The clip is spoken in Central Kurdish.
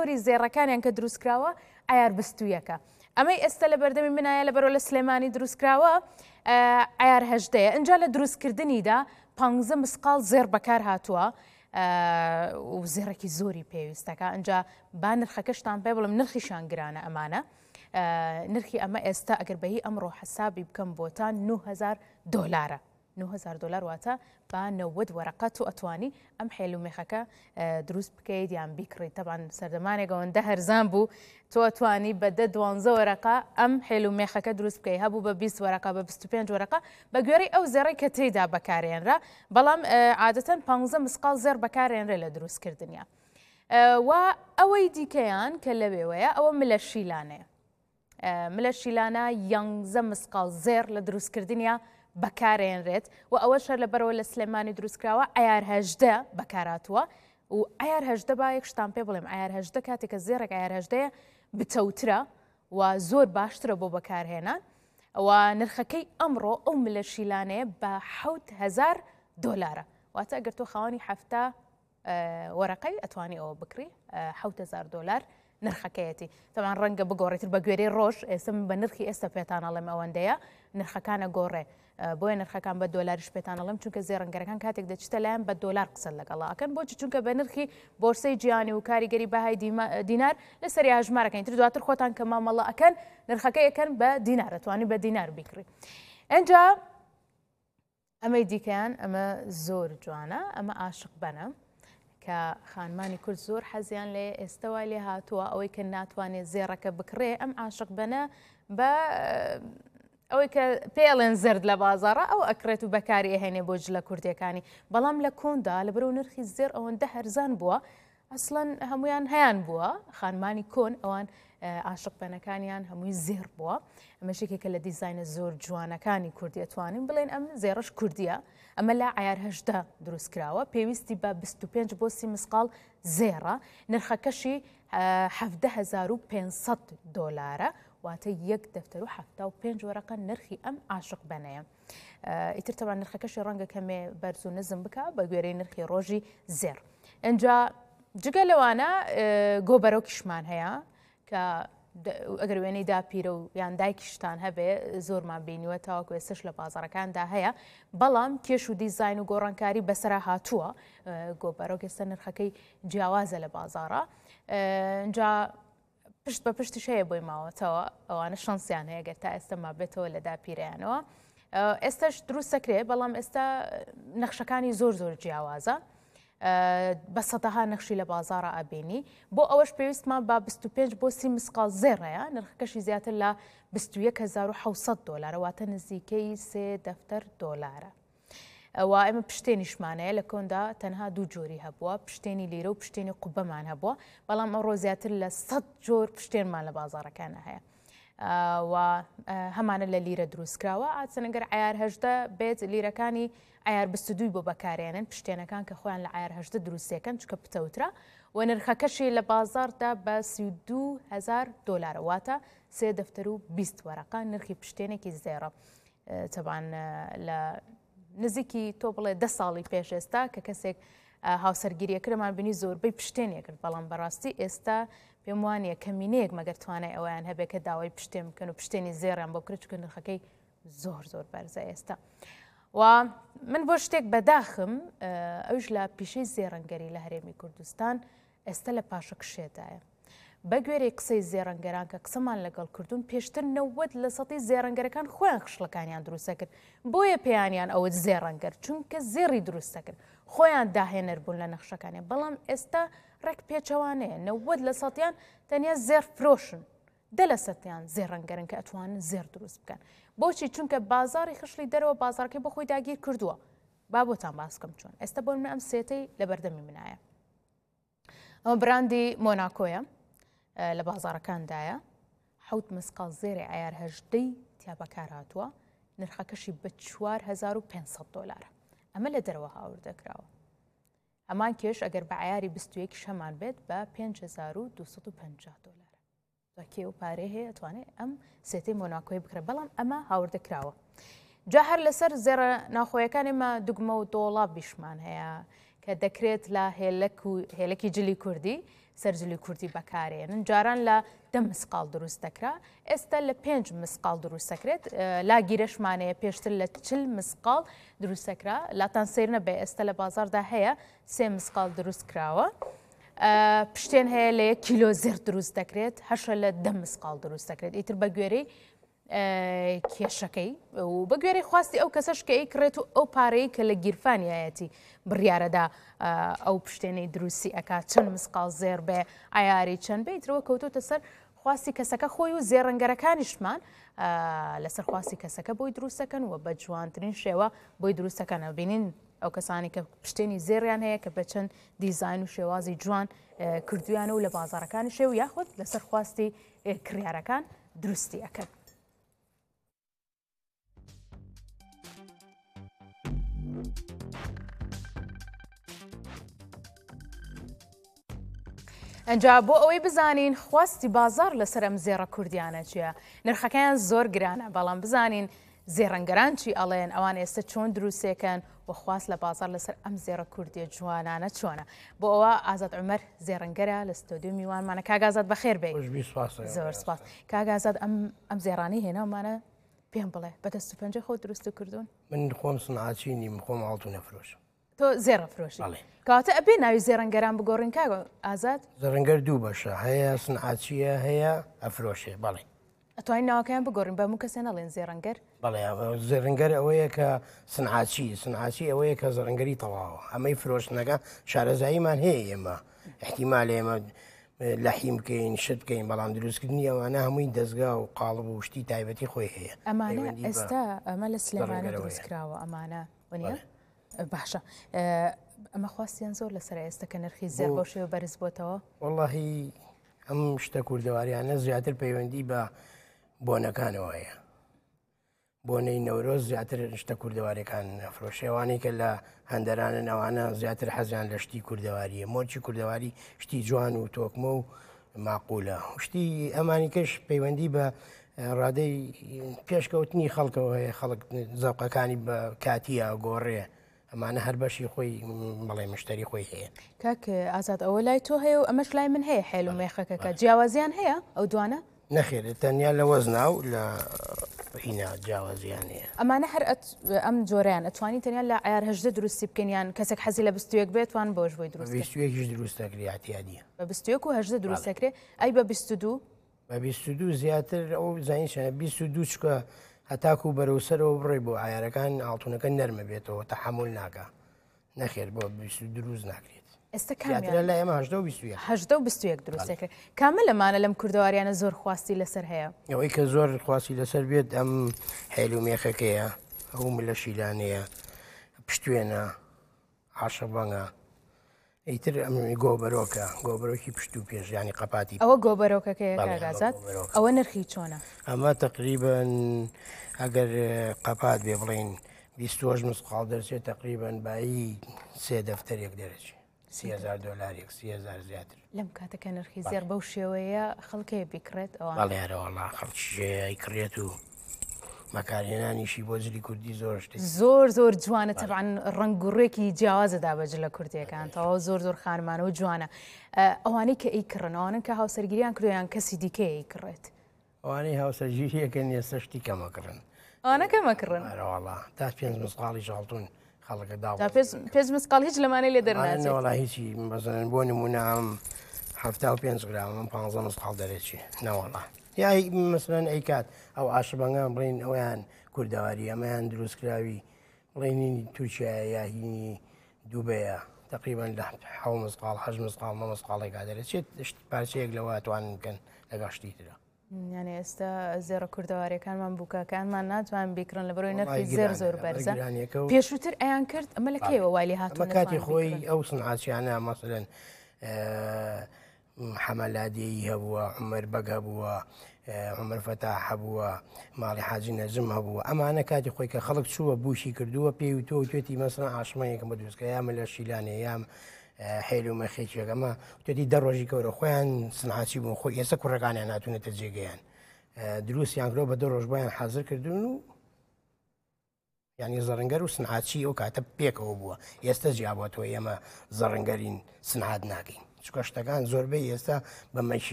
زۆری زێڕەکانیان کە دروستکراوە ئایار 21. ئەمەی ئێستا لە بەردەمی منایە لە بەرەوە لە سلێمانی دروستکراوە ئایار 18. اینجا لە دروستکردنیدا 15 مسقال زێر بەکار هاتووە و زێڕێکی زۆری پێویستەکە. اینجا با نرخەکەشتان پێ بڵم نرخیشان گرانە ئەمانە. نرخی ئەمە ئێستا ئەگەر بەهی ئەمڕۆ حسابی بکەم بۆتان 9000 دۆلارە. 9000 دلار واتە با 90 وەرەقە تو ئەتوانی ئەم حێلومێخەکە دروست بکەیت یان بیکڕیت. تەبان سەردەمانێکەوەندە هەرزان بوو تۆ ئەتوانی بە 10-12 وەرەقە ئەم حێلومێخەکە دروست بکەیت. هەبوو بە 20 وەرەقە بە 25 وەرەقە بە گوێرەی ئەو زێڕەی کە تێیدا بەکارێنرا. بەڵام عادەتەن 15 مسقال زێر بەکارێنرێ لە دروستکردنیا. و ئەوەی دیکەیان کە لەوێوەیە ئەوە ملە شیلانەیە. ملە شیلانە 11 مسقال زێر لە دروستکردنیا بەکارێنرێت و ئەوەش لە بەرەوە لە سلێمانی دروستکراوە ئایار 18 بەکاراتوە و ئایار 18 با یەک شتان پێ بڵێم ئایار 18 کاتێکە زێڕێک ئایار 18 بتەوترە و زۆر باشترە بۆ بەکارهێنان و نرخەکەی ئەمڕۆ ئەو ملە شیلانەیە بە 7000 دۆلارە. واتە ئەگەر تۆ خاوەنی 7 وەرەقەی ئەتوانی ئەوە بکڕی 7000 دۆلار نرخەکەیەتی. تەوان ڕەنگە بگۆڕێتتر بە گوێرەی ڕۆژ ئێستا بە نرخی ئێستا پێتانەڵێم ئەوەندەیە نرخەکانە گۆڕێ بۆیە نرخەکان بە دۆلاریش پێتانەڵێم چونکە زێڕەنگەرەکان کاتێک دەچتە لایەن بە دۆلار قسە لەگەڵاکەن بۆچی چونکە بە نرخی بۆرسەی جیهانی و کاریگەری بەهای دینار لەسەری هەژمارەکەین تر دواتر خۆتان کە مامەڵە ئەکەن نرخەکە یەکەن بە دینار ئەتوانی بە دینار بیکڕی. ئەنجا ئەمەی دیکەیان ئەمە زۆر جوانە ئەمە عاشق بەنە کە خانمانی کورد زۆر حەزیان لێ ئێستاوای لێ هاتووە ئەوەی کە ناتوانێت زێڕەکە بکڕێ ئەم عاشق بەنە بە ئەوەی کە پێڵێن زرد لە بازارە ئەو ئەکرێت و بەکاری ئەهێنێ بۆ جلە کوردیەکانی. بەڵام لە کۆندا لە بەرەو نرخی زێر ئەوەندە هەرزان بووە ئەسڵەن هەمویان هەیان بووە خانمانی کۆن ئەوان عاشق بەنەکانیان هەمووی زێر بووە. ئەمەشێکێکە لە دیزاینە زۆر جوانەکانی کوردی ئەتوانین بڵێن ئەم زێڕش کوردیە. ئەمە لا ئایار 18 دروستکراوە پێویستی بە 25 بۆ 30 مسقال زێڕە. نرخەکەشی 17500 دۆلارە واتە یەک دەفتەر و 75 وەرەقە نرخی ئەم عاشق بەنەیە. ئیتر تەوان نرخەکەشی ڕەنگە کەمێ بەرز و نزم بکە بە گوێرەی نرخی ڕۆژی زێر. ئەنجا جگە لەوانە گۆبەرۆکیشمان هەیە کە ئەگەر وێنەی داپیرە و یان دایکیشتان هەبێ زۆرمان بینیوە تاوەکو ئێستش لە بازاڕەکاندا هەیە. بەڵام کێش و دیزاین و گۆڕانکاری بەسەرا هاتووە گۆبەرۆک ئێستا نرخەکەی جیاوازە لە بازاڕە. ئەنجا پشت بە پشتیش هەیە بۆی ماوەتەوە ئەوانە شانسیان هەیە گەر تا ئێستا مابێتەوە لە داپیرەیانەوە. ئێستاش دروست سەکرێ بەڵام ئێستا نەخشەکانی زۆر جیاوازە بە سەدەها نەخشی لە بازاڕە ئابینی. بۆ ئەوەش پێویستمان با 25 بۆ 30 مسقال زێڕەیە نرخەکەشی زیاتر لە 21700 دۆلارە واتە نزیکەی 3 دەفتەر دۆلارە. و ئێمە پشتێنیشمانەیە لە کۆندا تەنها دوو جۆری هەبووە پشتێنی لیرە و پشتێنی قوبەمان هەبووە بەڵام ئەمڕۆ زیاتر لە 100 جۆر پشتێنمان لە بازاڕەکانە هەیە و هەمانە لە لیرە دروستکراوە. ئاچەنەگەر ئایار 18 بێت لیرەکانی ئایار 22 بۆ بەکارێنن پشتێنەکان کە خۆیان لە ئایار 18 دروستیەکەن چکە پتەوترە و نرخەکەشی لە بازاردا بە 32000 دۆلارە واتە 3 دەفتەر و 20 وەرەقە نرخی پشتێنێکی زێڕە. تەبان لە نزیکی تۆ بڵێ 10 ساڵی پێش ئێستا کە کەسێک هاوسەرگیریەکرمان بینی زۆربەی پشتێنێکرد بەڵام بەڕاستی ئێستا پێم وانە کەمینەیەک مەگەر توانای ئەویان هەبێت کە داوای پشتێن بکەن و پشتێنی زێڕیان بۆ بکرێت چونکە نرخەکەی زۆر بەرزە ئێستا. و من بۆ شتێک بەداخم ئەوش لە پیشەی زێڕەنگەری لە هەرێمی کوردستان ئێستا لە پاشە کشێدایە. بە گوێرەی قسەی زێڕەنگەران کە قسەمان لەگەڵ کردوون پێشتر 90% زێڕەنگەرەکان خۆیان خشلەکانیان دروستە کرد. بۆیە پێیانیان ئەوە زێڕەنگەر چونکە زێڕی دروستە کرد خۆیان داهێنەر بوون لە نەخشەکانیان. بەڵام ئێستا ڕێک پێچەوانەیە 90% تەنیا زێر فرۆشن 10% زێڕەنگەرن کە ئەتوانن زێر دروست بکەن. بۆچی چونکە بازاری خشلی دەرەوە بازارکەی بە خۆی داگیر کردووە. با بۆتان باسکەم چۆن ئێستا بۆ من ئەم سێتەی لە بەردەمی منایە. ئەمە براندی مۆناکۆیە لە بازاڕەکاندایە 7 مسقال زێری ئایار 18 تیا بەکار هاتووە نرخەکەشی بە 4500 دۆلارە. ئەمە لە دەرەوە هاوردەکراوە. ئەمان کێش ئەگەر بە ئایاری 21 هەمان بێت بە 5250 دۆلارە. کێ و پارێ هەیە ئەتوانێت ئەم سێتەی مۆناکۆی بکرێت بەڵام ئەمە هاوردەکراوە. جا هەر لەسەر زێرە ناخۆیەکان ئێمە دوگمە و دۆڵاب بیشمان هەیە کە دەکرێت لە هێلەکی جلی کوردی سەرجلی کوردی بەکارێنن جاران لە 10 مسقال دروست دەکرا ئێستا لە 5 مسقال دروست دەکرێت لا گیرەشمانەیە پێشتر لە 40 مسقال دروست دەکرا لاتان سیر نەبێ ئێستا لە بازاردا هەیە 3 مسقال دروست کراوە پشتێن هەیە لە 1 کیلۆ زێر دروست دەکرێت هەشە لە 10 مسقال دروست دەکرێت ئیتر بە گوێرەی کێشەکەی و بە گوێرەی خواستی ئەو کەسەش کە ئەیکڕێت و ئەو پارەی کە لە گیرفانیایەتی بڕیارەدا ئەو پشتێنەی دروستی ئەکات چەند مسقال زێر بێ ئایاری چەند بێ ئیترەوە کەوتوتە سەر خواستی کەسەکە خۆی و زێڕەنگەرەکانیشمان لەسەر خواستی کەسەکە بۆی دروستەکەن و بە جوانترین شێوە بۆی دروستەکەنە بینین ئەو کەسانی کە پشتێنی زێڕیان هەیە کە بە چەند دیزاین و شێوازی جوان کردویانە و لە بازارەکانی شێو یاخود لەسەر خواستی کڕیارەکان دروستی ئەکەن. ئەنجا بۆ ئەوەی بزانین خواستی بازار لەسەر ئەم زێڕە کوردیانە چییە نرخەکەیان زۆر گرانە بەڵام بزانین زێڕەنگەران چی ئەڵێن ئەوان ئێستا چۆن دروستێکن و خواست لە بازار لەسەر ئەم زێڕە کوردیە جوانانە چۆنە بۆ ئەوە ئازاد عومەر زێڕەنگەرە لە ستۆدیۆ میوانمانە کاگازاد بەخێر بێ زۆر سپاس کاگازاد ئەم زێڕانی هێناومانە پێم بڵێ بەدەست و پەنجە خۆ دروست کردوون من خۆم سنعاچی نیم خۆم ئاڵتو نەفرۆشم تۆ زێڕە فرۆشی کاتە ئەبێ ناوی زێڕەنگەران بگۆڕین کاگۆ ئازاد زەڕەنگەر دوو بەشە هەیە سنعاچیە هەیە ئەفرۆشێ بەڵێ ئەتوانین ناوەکەیان بگۆڕین بەموو کەسێ نەڵێن زێڕەنگەر بەڵێ زێڕەنگەر ئەوەیە کە سنعاچی ئەوەیە کە زەڕەنگەری تەواوە ئەمەی فرۆشتنەکە شارەزاییمان هەیە ئێمە احتیمال ئێمە لەحیم بکەین شت بکەین بەڵام دروستکردنی ئەوانە هەمووی دەستگا و قاڵب و شتی تایبەتی خۆی هەیە ئەمانە ئێستا ئەمە لە سلێمانە دروستکراوە ئەمانە وەنیە باشە ئەمە خواستیان زۆر لەسەر ئێستا کە نرخی زێر بۆ شێوە بەرز بۆتەوە وەڵڵاهی ئەم شتە کوردەواریانە زیاتر پەیوەندی بە بۆنەکانەوەیە بۆنەی نەورۆز زیاتر شتە کوردەوارەکان فرۆشێوانەی کە لە هەندەرانن ئەوانە زیاتر حەزیان لە شتی کوردەواریە مۆچی کوردەواری شتی جوان و تۆکمە و ماقولە شتی ئەمانی کەش پەیوەندی بە ڕادەی پێشکەوتنی خەڵکەوە هەیە خەڵک زەوقەکانی بە کاتیە گۆڕێ ئەمانە هەر بەشی خۆی بەڵێ مشتری خۆی هەیە کاک ئازاد ئەوە لای تۆ هەیە و ئەمەش لای من هەیە حێل و مێخەکەکە جیاوازیان هەیە ئەو دوانە نەخێت تەنیا لە وەزنا و لە هینا جیاوازیان هەیە ئەمانە هەر ئەم جۆرەیان ئەتوانی تەنیا لە عیار هەژدە دروستی بکەنیان کەسێک حەزی لە 21 بێتوان بۆش بۆی دروستێکیش دروستەکری احتیادیە بە 21 و هەژدە دروستەکرێ ئەی بە 22 بە 22 زیاتر ئەو زانیشە 22 چکە هەتاکو بەرەوسەرەوە بڕێ بۆ عیارەکان ئاڵتونەکە نەرمە بێتەوە تەحمل ناکە نەخێر بۆ 22 دروست ناکرێت ئێستا لە ئێمە 21 دروستێکرێت کامە لەمانە لەم کوردەواریانە زۆر خواستی لەسەر هەیە ئەوەی کە زۆر خواستی لەسەر بێت ئەم هێل و مێخەکەیە ئەو لە شیلانەیە پشتوێنە عاشەبەنگە ئیتر ئەم گۆبەرۆکە گۆبەرۆکی پشت و پێش ینی قەپاتی ئەوە گۆبەرۆکەکەیە کاگازات ئەوە نرخی چۆنە ئەمە تقریبن ئەگەر قەپات بێ بڵین 20 مسقال دەرچێت تقریبن بایی 3 دەفتەرێک دەرەچێت 30,000 دۆلارێک 30,000 زیاتر لەم کاتەکە نرخی زێر بەو شێوەیە خەڵکەیە بیکڕێت ئەوە بەڵێرەوەڵا خەڵکیشەیە کڕێت و مەکارهێنانیشی بۆ جلی کوردی زۆر شت زۆر جوانە تەبعاً ڕنگ و ڕێکی جیاوازەدا بەجل لە کوردیەکان تەواو زۆر خانمانە و جوانە ئەوانەی کە ئەیکڕن ئەوانن کە هاوسەرگیریان کردیان کەسی دیکە ئەیکڕێت ئەوانەی هاوسەرگیریەکەن ئێستا شتی کەمەکڕن ئەوانە کەمەکڕن ئەرەوەڵا تا 5 مسقاڵی ژاڵتون خەڵکە دا پێنج مسقال هیچ لەمانەی لێ دەرناچێت هیچی بەزەن بۆ نمونە ئەم 75 گرام 15 مسقال دەرێکی ناوەڵا یای مەسەلەن ئەیکات ئەو عاشەبەنگان بڵین ئەویان کوردەواری ئەمەیان دروستکراوی بڵێنی تورکیا یا هینی دووبەیە تقریبا لە 7 مسقال 8 مسقال 9 مسقالێکا دەرێت پارچەیەک لەوە توانن بکەن لەگەشتی ترە یعنی ئێستا زێڕە کوردەوارەکانمان بووکەکانمان ناتوان بیکڕن لە بەرۆی نرخی زۆر بەرزە پێشووتر ئەیان کرد ئەمە لە کێوە وای هاتووە کاتی خۆی ئەو سنعاچیانە مەسەلەن حەمەلادێی هەبووە عومەر بەگ هەبووە عومەر فەتاح هەبووە ماڵی حاجی نەجم هەبووە ئەمانە کاتی خۆی کە خەڵک چووە بوشی کردووە پێی و تۆ توێتی مەسەلەن عاشمەیەکە بە دروستکە یامە لە شیلانێ یام حێل و مەخێکێک ئەمە توێتی دەڕۆژی کەورە خۆیان سنعاچی بوون خۆی ئێستا کوڕەکانیان ناتوونێتە جێگەیان دروستیان کرۆ بە 2 ڕۆژ بۆیان حازر کردوون و ینی زەڕەنگەر و سنعاچی ئەو کاتە پێکەوە بووە ئێستا جیابەتەوە ئێمە زەڕەنگەرین سنعات ناکەین چکە شتەکان زۆربەی ئێستا بە مەشی